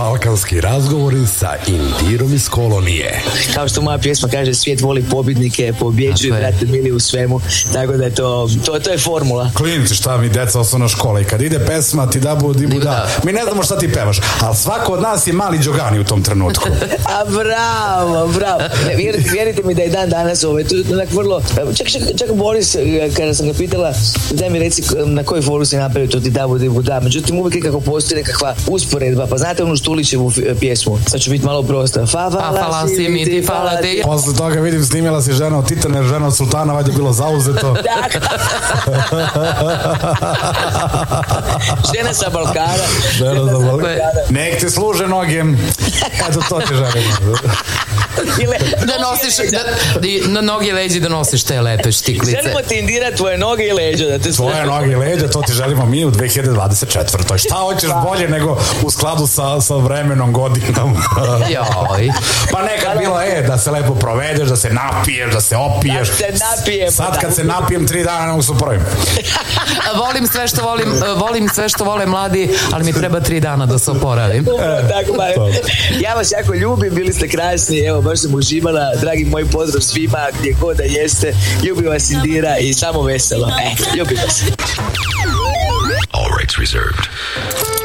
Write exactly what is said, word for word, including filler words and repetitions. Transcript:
Balkanski razgovori sa Indirom iz kolonije. Kao što moja pjesma kaže, svijet voli pobjednike, pobjeđuju, brate mili, u svemu. Tako da je to, to, to je formula. Klinci, šta mi, deca osnovna škola, i kad ide pesma ti da bu, di bu da. Mi ne znamo šta ti pevaš, ali svako od nas je mali Đogani u tom trenutku. A bravo, bravo. Ne, vjerite, vjerite mi da je dan danas ovaj, tu onak vrlo, čak, čak, čak Boris, kada sam ga pitala, daj mi reci na koju foru si napravio to ti da bu, di bu da. Međutim, uvijek nekako postoji nekakva usporedba, pa znate onu Štulićevu pjesmu, sad ću biti malo prosta. Fa, vala si mi ti, fala ti. Posle toga vidim, snimila si žena od Titana, žena od Sultana, valjda bilo zauzeto. Žena sa Balkana. Žena sa Balkana. Nek ti služe noge. Eto, to ti želim. Da nosiš, da, na noge leđi da nosiš te lepe štiklice. Želimo ti, Indira, tvoje noge i leđa. Da te tvoje noge i leđa, to ti želimo mi u dve hiljade dvadeset četvrtoj. Šta hoćeš bolje nego u skladu sa, sa vremenom, godinom? Joj. Pa nekad bilo, e, da se lepo provedeš, da se napiješ, da se opiješ. Da se napijemo. Sad kad se napijem tri dana, ne mogu se upravim. Volim sve što volim, volim sve što vole mladi, ali mi treba tri dana da se oporavim. E, tako, ba, ja vas jako ljubim, bili ste krasni, evo, baš sam uživala, dragi moj pozdrav svima, gdje god da jeste, ljubim vas, Indira, i samo veselo. E, ljubim vas. All rights reserved.